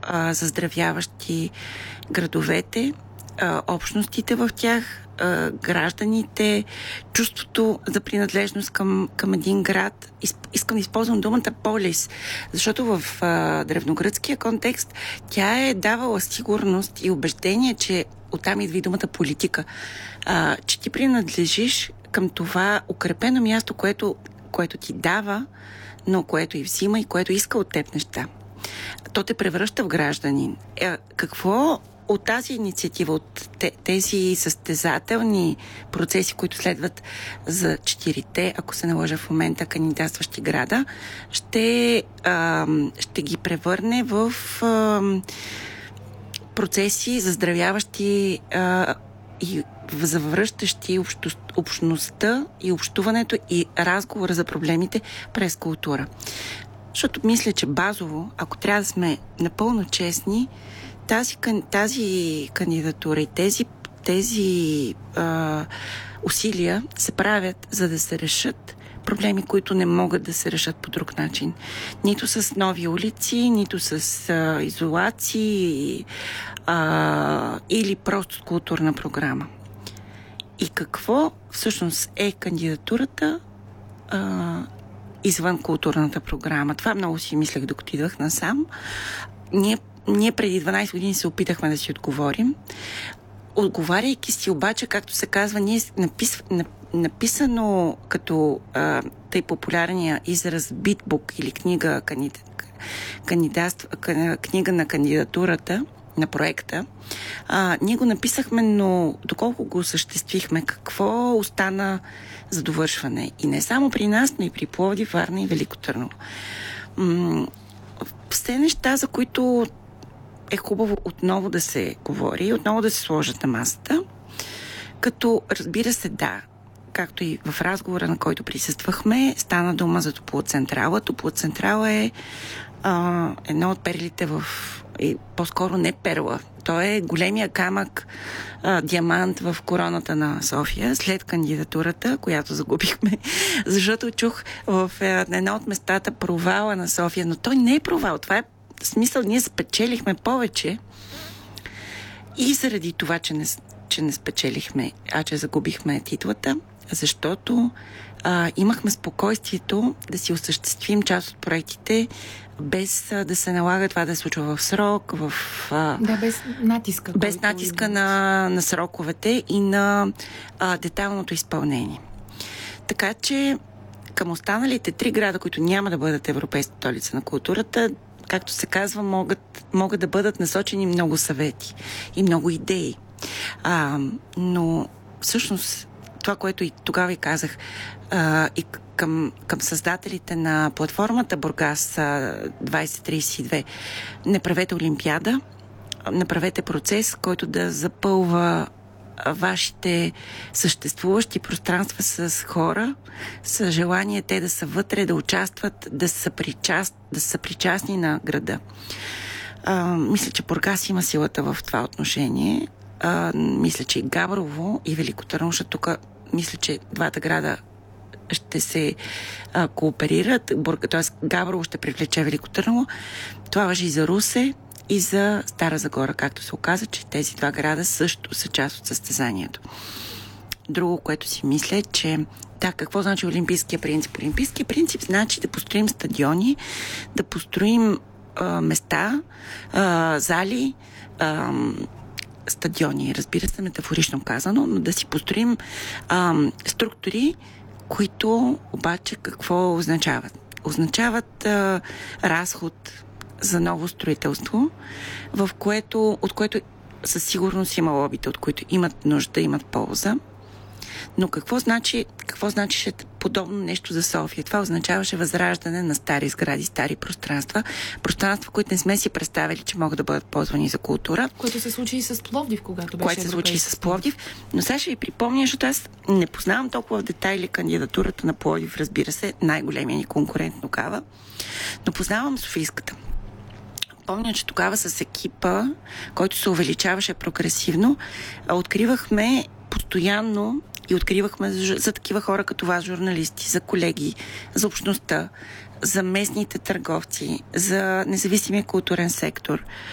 заздравяващи градовете, общностите в тях, гражданите, чувството за принадлежност към един град. Искам да използвам думата полис, защото в древногръцкия контекст тя е давала сигурност и убеждение, че оттам идва и думата политика, че ти принадлежиш към това укрепено място, което ти дава, но което и взима и което иска от теб неща. То те превръща в гражданин. Какво от тази инициатива, от тези състезателни процеси, които следват за 4-те, ако се не лъжа в момента, кандидатстващи града, ще ги превърне в процеси заздравяващи и завръщащи общността и общуването и разговора за проблемите през култура. Защото мисля, че базово, ако трябва да сме напълно честни, тази кандидатура и тези усилия се правят, за да се решат проблеми, които не могат да се решат по друг начин. Нито с нови улици, нито с изолации или просто с културна програма. И какво всъщност е кандидатурата извън културната програма? Това много си мислех, докато идвах насам. Ние преди 12 години се опитахме да си отговорим. Отговаряйки си обаче, както се казва, ние написано като тъй популярния израз битбук или книга на кандидатурата, на проекта, ние го написахме, но доколко го осъществихме, какво остана за довършване? И не само при нас, но и при Пловдив, Варна и Велико Търново. Все неща, за които е хубаво отново да се говори, отново да се сложат на масата, като разбира се, да, както и в разговора, на който присъствахме, стана дума за Топлоцентрала. Топлоцентрала е едно от перлите по-скоро не перла. То е големия камък, диамант в короната на София, след кандидатурата, която загубихме, защото чух в едно от местата провала на София, но той не е провал. Това е смисъл, ние спечелихме повече и заради това, че не спечелихме, че загубихме титлата, защото имахме спокойствието да си осъществим част от проектите без да се налага това да се случва в срок, без натиска. Без натиска на сроковете и на детайлното изпълнение. Така че към останалите 3 града, които няма да бъдат Европейска столица на културата, както се казва, могат да бъдат насочени много съвети и много идеи. Но всъщност това, което и тогава и казах, и към създателите на платформата Бургас 2032, не правете олимпиада, направете процес, който да запълва вашите съществуващи пространства с хора, с желание те да са вътре, да участват, да са причастни на града. Мисля, че Бургас има силата в това отношение. Мисля, че и Габрово, и Велико Търново, тук мисля, че двата града ще се кооперират. Т.е. Габрово ще привлече Велико Търново. Това важи и за Русе, и за Стара Загора, както се оказа, че тези 2 града също са част от състезанието. Друго, което си мисля, е, че какво значи олимпийския принцип? Олимпийския принцип значи да построим стадиони, да построим места, зали, стадиони, разбира се, метафорично казано, но да си построим структури, които обаче какво означават? Означават разход за ново строителство, от което със сигурност има лобите, от които имат нужда, имат полза. Но какво значи подобно нещо за София? Това означаваше възраждане на стари сгради, стари пространства, които не сме си представили, че могат да бъдат ползвани за култура. Което се случи и с Пловдив, когато беше Което се случи и с Пловдив. Но сега ще ви припомня, защото аз не познавам толкова в детайли кандидатурата на Пловдив, разбира се, най-големия ни конкурент Нокава, но познавам Софийската. Помня, че тогава с екипа, който се увеличаваше прогресивно, откривахме постоянно и откривахме за такива хора като вас, журналисти, за колеги, за общността, за местните търговци, за независимия културен сектор,